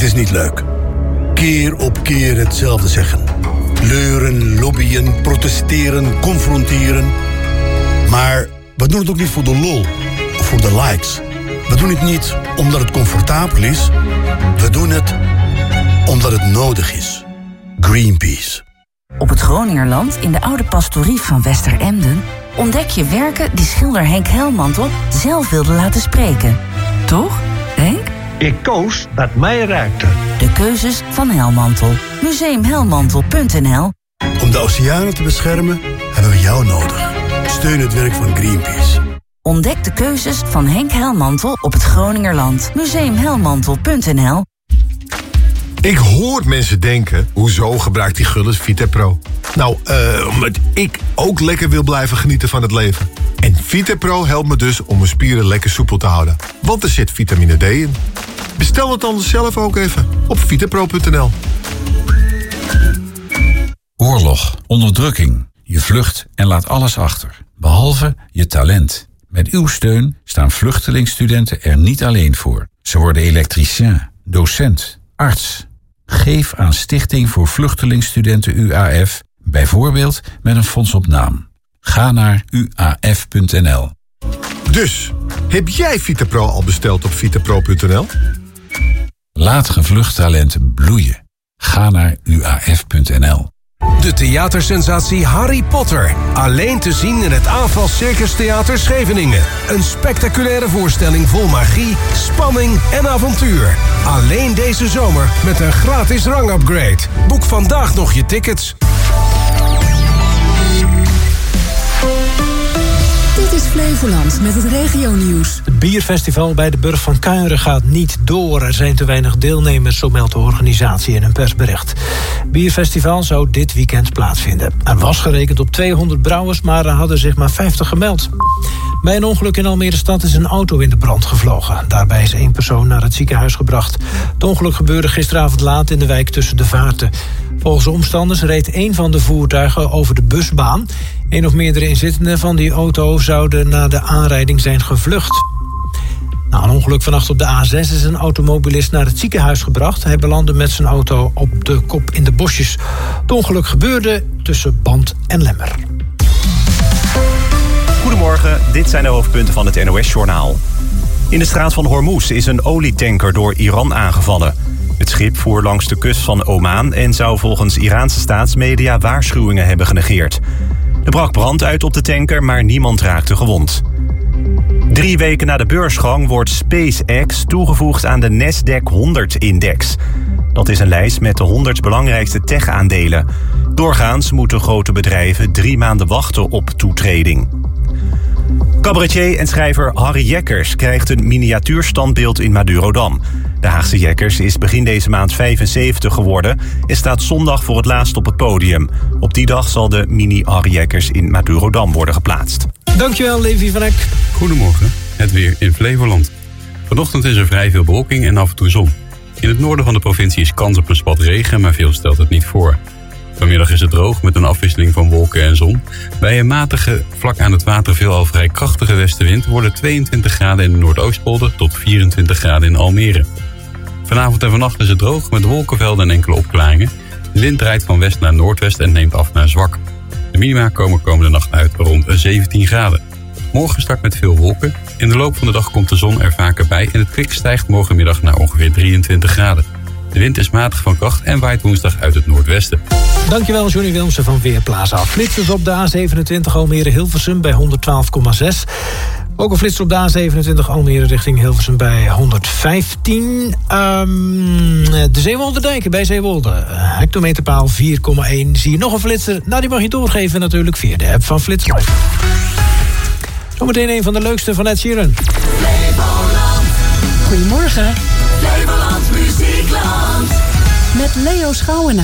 is niet leuk. Keer op keer hetzelfde zeggen. Leuren, lobbyen, protesteren, confronteren. Maar we doen het ook niet voor de lol of voor de likes. We doen het niet omdat het comfortabel is. We doen het omdat het nodig is. Greenpeace. Op het Groningerland, in de oude pastorie van Westeremden, ontdek je werken die schilder Henk Helmantel zelf wilde laten spreken. Toch, Henk? Ik koos wat mij raakte. De keuzes van Helmantel. Museumhelmantel.nl. Om de oceanen te beschermen hebben we jou nodig. Steun het werk van Greenpeace. Ontdek de keuzes van Henk Helmantel op het Groningerland. Museumhelmantel.nl. Ik hoor mensen denken, hoezo gebruikt die Gullis VitaPro? Nou, omdat ik ook lekker wil blijven genieten van het leven. En VitaPro helpt me dus om mijn spieren lekker soepel te houden. Want er zit vitamine D in. Bestel het dan zelf ook even op vitapro.nl. Oorlog, onderdrukking. Je vlucht en laat alles achter. Behalve je talent. Met uw steun staan vluchtelingstudenten er niet alleen voor. Ze worden elektricien, docent, arts. Geef aan Stichting voor Vluchtelingstudenten UAF, bijvoorbeeld met een fonds op naam. Ga naar uaf.nl. Dus, heb jij VitaPro al besteld op vitapro.nl? Laat gevluchttalenten bloeien. Ga naar uaf.nl. De theatersensatie Harry Potter. Alleen te zien in het AFAS Circus Theater Scheveningen. Een spectaculaire voorstelling vol magie, spanning en avontuur. Alleen deze zomer met een gratis rangupgrade. Boek vandaag nog je tickets. Dit is Flevoland met het regionieuws. Het bierfestival bij de Burg van Kuijeren gaat niet door. Er zijn te weinig deelnemers, zo meldt de organisatie in een persbericht. Het bierfestival zou dit weekend plaatsvinden. Er was gerekend op 200 brouwers, maar er hadden zich maar 50 gemeld. Bij een ongeluk in Almere stad is een auto in de brand gevlogen. Daarbij is 1 persoon naar het ziekenhuis gebracht. Het ongeluk gebeurde gisteravond laat in de wijk Tussen de Vaarten. Volgens de omstanders reed 1 van de voertuigen over de busbaan. 1 of meerdere inzittenden van die auto zouden na de aanrijding zijn gevlucht. Na een ongeluk vannacht op de A6 is een automobilist naar het ziekenhuis gebracht. Hij belandde met zijn auto op de kop in de bosjes. Het ongeluk gebeurde tussen Band en Lemmer. Goedemorgen, dit zijn de hoofdpunten van het NOS-journaal. In de straat van Hormuz is een olietanker door Iran aangevallen. Het schip voer langs de kust van Oman en zou volgens Iraanse staatsmedia waarschuwingen hebben genegeerd. Er brak brand uit op de tanker, maar niemand raakte gewond. 3 weken na de beursgang wordt SpaceX toegevoegd aan de Nasdaq 100-index. Dat is een lijst met de 100 belangrijkste tech-aandelen. Doorgaans moeten grote bedrijven 3 maanden wachten op toetreding. Cabaretier en schrijver Harry Jekkers krijgt een miniatuurstandbeeld in Madurodam. De Haagse Jekkers is begin deze maand 75 geworden en staat zondag voor het laatst op het podium. Op die dag zal de mini Harry Jekkers in Madurodam worden geplaatst. Dankjewel, Levi van Eck. Goedemorgen, het weer in Flevoland. Vanochtend is er vrij veel bewolking en af en toe zon. In het noorden van de provincie is kans op een spat regen, maar veel stelt het niet voor. Vanmiddag is het droog met een afwisseling van wolken en zon. Bij een matige, vlak aan het water veelal vrij krachtige westenwind worden 22 graden in de Noordoostpolder tot 24 graden in Almere. Vanavond en vannacht is het droog met wolkenvelden en enkele opklaringen. De wind draait van west naar noordwest en neemt af naar zwak. De minima komen komende nacht uit rond 17 graden. Morgen start met veel wolken. In de loop van de dag komt de zon er vaker bij en het kwik stijgt morgenmiddag naar ongeveer 23 graden. De wind is matig van kracht en waait woensdag uit het noordwesten. Dankjewel, Johnny Wilmsen van Weerplaza. Flitsers op de A27 Almere-Hilversum bij 112,6. Ook een flitser op de A27 Almere richting Hilversum bij 115. De Zeewolderdijk bij Zeewolde. Hectometerpaal 4,1. Zie je nog een flitser? Nou, die mag je doorgeven natuurlijk via de app van Flitslife. Zometeen een van de leukste van Ed Sheeran. Flevoland. Goedemorgen. Flevoland Muziekland. Met Leo Schouwenaar.